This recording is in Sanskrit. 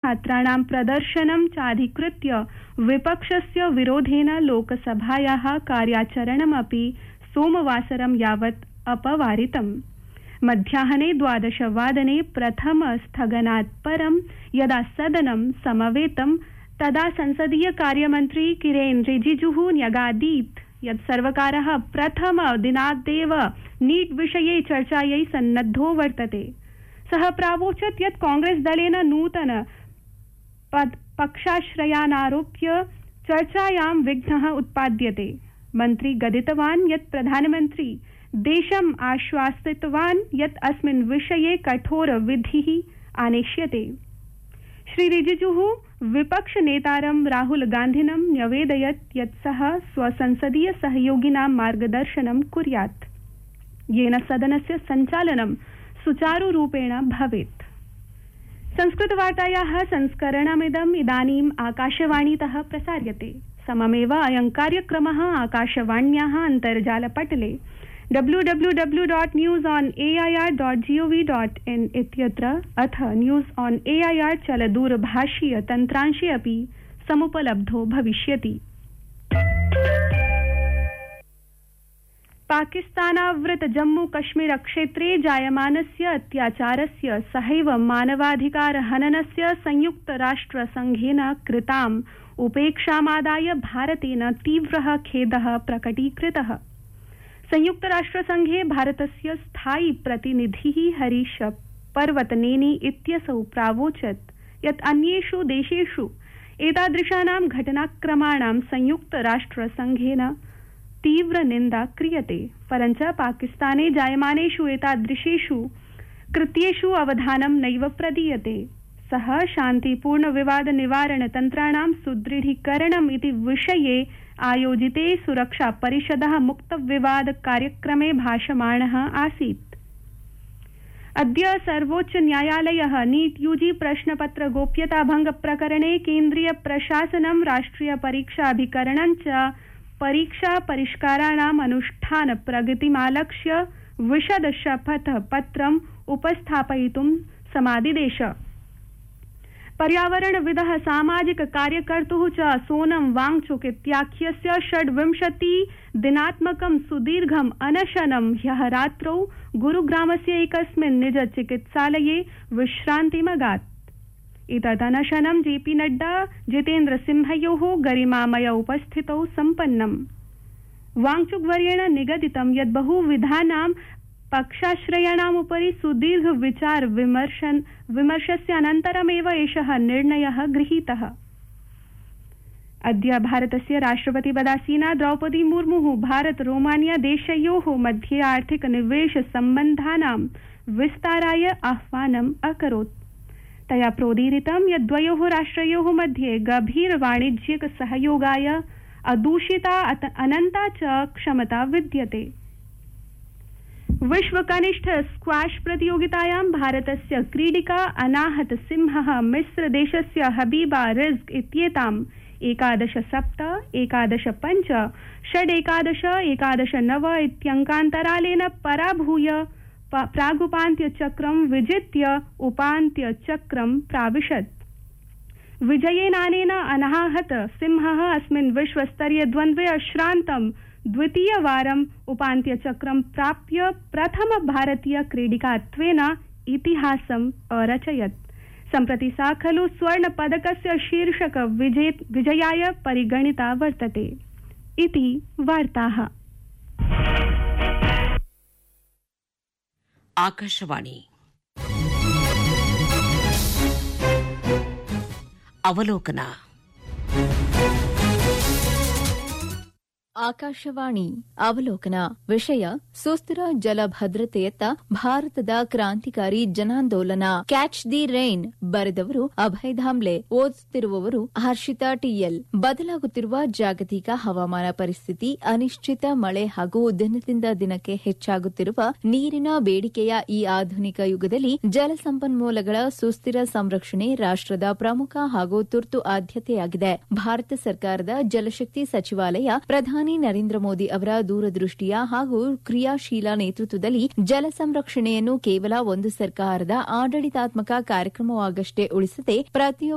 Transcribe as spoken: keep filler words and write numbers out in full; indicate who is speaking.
Speaker 1: छात्राणां प्रदर्शनं चाधिकृत्य विपक्षस्य विरोधेन लोकसभायाः कार्याचरणमपि सोमवासरं यावत् अपवारितम्। मध्याह्ने द्वादशवादने प्रथम स्थगनात् परं यदा सदनं समवेतं तदा संसदीय कार्यमन्त्री किरेन रिजिजुः न्यगादीत् यत् सर्वकारः प्रथम दिनादेव नीट विषये चर्चायै सन्नद्धो वर्तते। सः प्रावोचत् यत् कांग्रेस दलेन नूतन पक्षाश्रयानारोप्य चर्चायां विघ्नः उत्पाद्यते। मन्त्री गदितवान् यत् प्रधानमन्त्री देशम् आश्वासितवान् यत् अस्मिन् विषये कठोर विधिः आनेष्यते। श्री रिजिजुः विपक्ष नेतारं राहुल गान्धिनं न्यवेदयत् यत् सः स्वसंसदीय सहयोगिनां मार्गदर्शनं कुर्यात्, येन सदनस्य सञ्चालनं सुचारुरूपेण भवेत्। संस्कृतवार्तायाः संस्करणमिदम् इदानीम् आकाशवाणीतः प्रसार्यते। सममेव अयं कार्यक्रमः आकाशवाण्याः अन्तर्जालपटले W W W dot news on A I R dot G O V dot in इत्यत्र अथ news on A I R चलदूरभाषीय तन्त्रांशे अपि समुपलब्धो भविष्यति। पाकिस्तानावृत जम्मू कश्मीर क्षेत्रे जायमानस्य अत्याचारस्य सहैव मानवाधिकार हननस्य संयुक्त राष्ट्र संघेन कृताम् उपेक्षामादाय भारतेन तीव्रः खेदः प्रकटीकृतः। संयुक्त राष्ट्र संघे भारतस्य स्थायी प्रतिनिधिः हरीश पर्वतनेनी इत्यसौ प्रावोचत् यत् अन्येषु देशेषु एतादृशानां घटनाक्रमाणां संयुक्त राष्ट्र संघेन तीव्र निन्दा क्रियते, परञ्च पाकिस्ताने जायमानेषु एतादृशेषु कृत्येषु अवधानं नैव प्रदीयते। सः शान्तिपूर्ण विवाद निवारण तन्त्राणां सुदृढीकरणम् इति विषये आयोजिते सुरक्षा परिषदः मुक्त विवाद कार्यक्रमे भाषमाणः आसीत्। अद्य सर्वोच्च न्यायालयः नीट यूजी प्रश्नपत्र गोप्यता भंग प्रकरणे केन्द्रीय प्रशासनं राष्ट्रिय परीक्षाभिकरणं च परीक्षा परिष्काराणाम् अनुष्ठान प्रगतिमालक्ष्य विशद शपथ पत्रम् उपस्थापयितुं समादिदेश। पर्यावरणविदः सामाजिक कार्यकर्तुः च सोनम वांगचुक इत्याख्यस्य षड्विंशति दिनात्मकं सुदीर्घम् अनशनं ह्यः रात्रौ गुरुग्रामस्य एकस्मिन् निज चिकित्सालये विश्रान्तिमगात्। एतत् अनशनं जेपी नड्डा जितेन्द्र सिंहयोः गरिमामय उपस्थितौ सम्पन्नम्। वांगचुकवर्येण निगदितं यत् बहुविधानां पक्षाश्रयाणाम् उपरि सुदीर्घ विचार विमर्शन विमर्शस्य अनन्तरमेव एषः निर्णयः गृहीतः। अद्य भारतस्य राष्ट्रपतिपदासीना द्रौपदी मुर्मुः भारत रोमानिया देशयोः मध्ये आर्थिक निवेश सम्बन्धानां विस्ताराय आह्वानम् अकरोत्। तया प्रोदीरितं यत् द्वयोः राष्ट्रयोः मध्ये गभीर वाणिज्यिक सहयोगाय अदूषिता अनन्ता च क्षमता विद्यते। विश्व कनिष्ठ स्क्वाश प्रतियोगितायां भारतस्य क्रीडिका अनाहत सिंहः मिस्र देशस्य हबीबा रिज्क इत्येताम् एकादश सप्त एकादश पञ्च षड् एकादश एकादश नव इत्यङ्कान्तरालेन पराभूय प्रागुपान्त्यचक्रं विजित्य उपान्त्यचक्रं प्राविशत्। विजयेनानेन अनाहत सिंहः अस्मिन् विश्वस्तरीय द्वन्द्वे अश्रान्तं द्वितीयवारम् उपान्त्यचक्रं प्राप्य प्रथम भारतीय क्रीडिकात्वेन इतिहासम् अरचयत्। सम्प्रति सा खलु स्वर्णपदकस्य शीर्षक विजयाय परिगणिता वर्तते। इति वार्ताः।
Speaker 2: आकाशवाणी ಅವಲೋಕನ
Speaker 3: ಆಕಾಶವಾಣಿ ಅವಲೋಕನ ವಿಷಯ ಸುಸ್ಥಿರ ಜಲ ಭದ್ರತೆಯತ್ತ ಭಾರತದ ಕ್ರಾಂತಿಕಾರಿ ಜನಾಂದೋಲನ ಕ್ಯಾಚ್ ದಿ ರೈನ್ ಬರೆದವರು ಅಭಯ್ ಧಾಮ್ಲೆ ಓದುತ್ತಿರುವವರು ಹರ್ಷಿತಾ ಟಿಎಲ್ ಬದಲಾಗುತ್ತಿರುವ ಜಾಗತಿಕ ಹವಾಮಾನ ಪರಿಸ್ಥಿತಿ ಅನಿಶ್ಚಿತ ಮಳೆ ಹಾಗೂ ದಿನದಿಂದ ದಿನಕ್ಕೆ ಹೆಚ್ಚಾಗುತ್ತಿರುವ ನೀರಿನ ಬೇಡಿಕೆಯ ಈ ಆಧುನಿಕ ಯುಗದಲ್ಲಿ ಜಲ ಸಂಪನ್ಮೂಲಗಳ ಸುಸ್ಥಿರ ಸಂರಕ್ಷಣೆ ರಾಷ್ಟದ ಪ್ರಮುಖ ಹಾಗೂ ತುರ್ತು ಆದ್ಯತೆಯಾಗಿದೆ. ಭಾರತ ಸರ್ಕಾರದ ಜಲಶಕ್ತಿ ಸಚಿವಾಲಯ ಪ್ರಧಾನಿ ನರೇಂದ್ರ ಮೋದಿ ಅವರ ದೂರದೃಷ್ಟಿಯ ಹಾಗೂ ಕ್ರಿಯಾಶೀಲ ನೇತೃತ್ವದಲ್ಲಿ ಜಲ ಸಂರಕ್ಷಣೆಯನ್ನು ಕೇವಲ ಒಂದು ಸರ್ಕಾರದ ಆಡಳಿತಾತ್ಮಕ ಕಾರ್ಯಕ್ರಮವಾಗಷ್ಟೇ ಉಳಿಸದೆ ಪ್ರತಿಯೊಬ್ಬ